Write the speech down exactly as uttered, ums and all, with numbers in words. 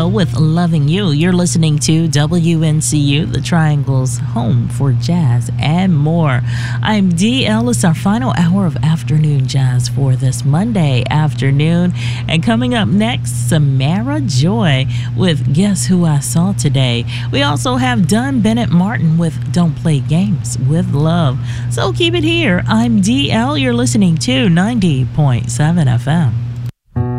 D L with Loving You. You're listening to W N C U, the Triangle's home for jazz and more. I'm D L. It's our final hour of afternoon jazz for this Monday afternoon. And coming up next, Samara Joy with Guess Who I Saw Today. We also have Dunn Bennett Martin with Don't Play Games with Love. So keep it here. I'm D L. You're listening to ninety point seven F M.